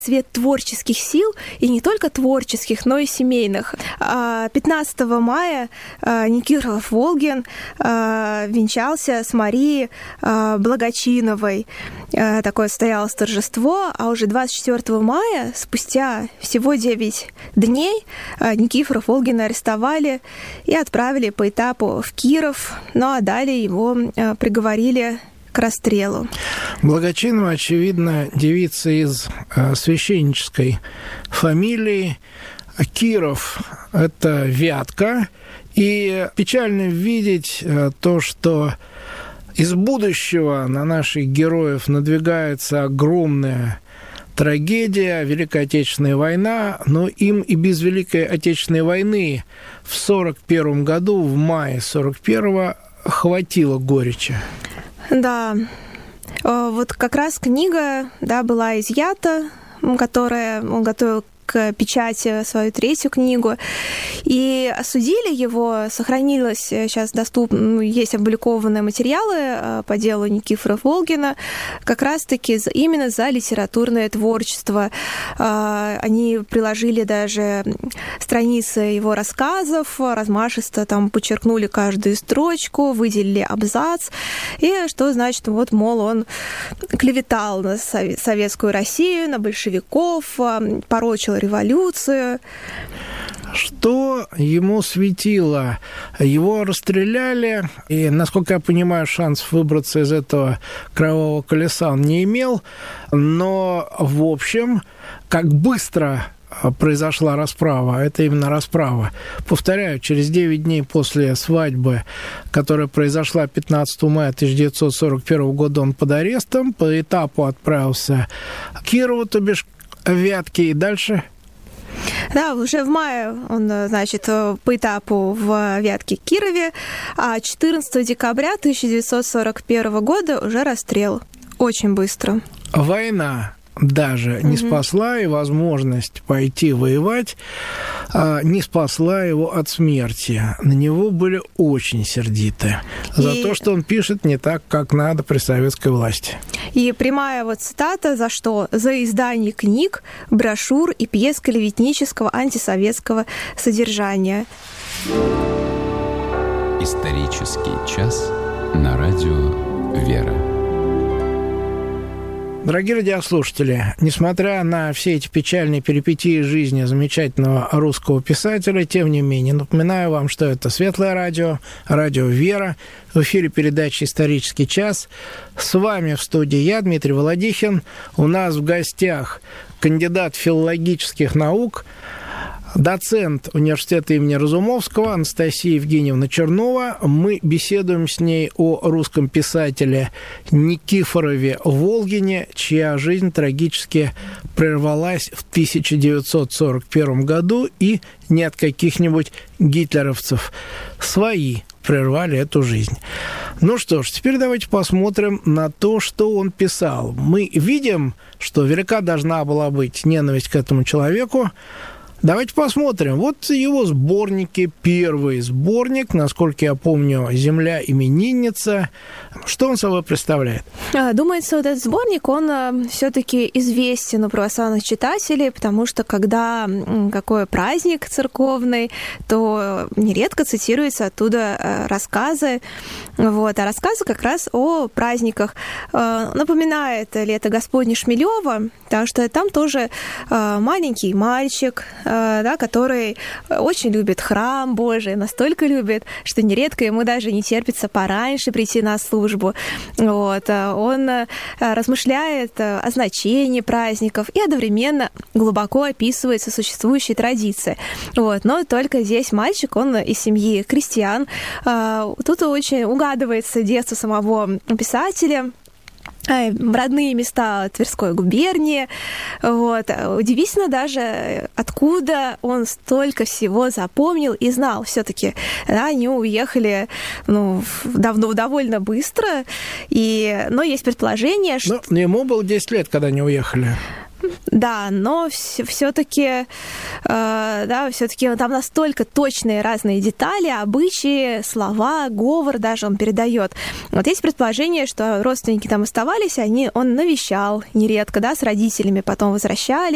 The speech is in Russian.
расцвет творческих сил, и не только творческих, но и семейных. 15 мая Никифоров Волгин венчался с Марией Благочиновой. Такое состоялось торжество, а уже 24 мая, спустя всего 9 дней, Никифоров Волгина арестовали и отправили по этапу в Киров, ну а далее его приговорили к расстрелу. Благочинова, очевидно, девица из священнической фамилии. Киров – это Вятка. И печально видеть то, что из будущего на наших героев надвигается огромная трагедия, Великая Отечественная война, но им и без Великой Отечественной войны в 1941 году, в мае 1941 хватило горечи. Да, вот как раз книга, да, была изъята, которую он готовил к печати свою третью книгу, и осудили его, сохранилось сейчас доступно, есть опубликованные материалы по делу Никифора Волгина, как раз-таки именно за литературное творчество. Они приложили даже страницы его рассказов, размашисто там подчеркнули каждую строчку, выделили абзац, и что значит, вот, мол, он клеветал на советскую Россию, на большевиков, порочил революцию. Что ему светило? Его расстреляли, и, насколько я понимаю, шансов выбраться из этого кровавого колеса он не имел, но, в общем, как быстро произошла расправа, это именно расправа. Повторяю, через 9 дней после свадьбы, которая произошла 15 мая 1941 года, он под арестом, по этапу отправился к Кирову, то бишь Вятке, и дальше... Да, уже в мае он, значит, по этапу в Вятке-Кирове, а 14 декабря 1941 года уже расстрел. Очень быстро. Война даже не спасла, и возможность пойти воевать не спасла его от смерти. На него были очень сердиты за то, что он пишет не так, как надо при советской власти. И прямая вот цитата: за что? За издание книг, брошюр и пьес клеветнического антисоветского содержания. Исторический час на радио «Вера». Дорогие радиослушатели, несмотря на все эти печальные перипетии жизни замечательного русского писателя, тем не менее, напоминаю вам, что это Светлое радио, радио «Вера», в эфире передачи «Исторический час». С вами в студии я, Дмитрий Володихин. У нас в гостях кандидат филологических наук, доцент университета имени Разумовского Анастасия Евгеньевна Чернова. Мы беседуем с ней о русском писателе Никифорове Волгине, чья жизнь трагически прервалась в 1941 году, и не от каких-нибудь гитлеровцев. Свои прервали эту жизнь. Ну что ж, теперь давайте посмотрим на то, что он писал. Мы видим, что велика должна была быть ненависть к этому человеку. Давайте посмотрим. Вот его сборники. Первый сборник, насколько я помню, «Земля именинница». Что он собой представляет? Думается, вот этот сборник, он все-таки известен у православных читателей, потому что когда какой праздник церковный, то нередко цитируются оттуда рассказы. Вот. А рассказы как раз о праздниках. Напоминает «Лето Господне» Шмелева, потому что там тоже маленький мальчик, да, который очень любит храм Божий, настолько любит, что нередко ему даже не терпится пораньше прийти на службу. Вот. Он размышляет о значении праздников и одновременно глубоко описывает сосуществующие традиции. Вот. Но только здесь мальчик, он из семьи крестьян. Тут очень угадывается детство самого писателя, родные места Тверской губернии. Вот. Удивительно даже, откуда он столько всего запомнил и знал. Все-таки да, они уехали давно, довольно быстро. Но есть предположение, что... Но ему было 10 лет, когда они уехали. Да, но все-таки там настолько точные разные детали, обычаи, слова, говор даже он передает. Вот есть предположение, что родственники там оставались, он навещал нередко, да, с родителями, потом возвращались.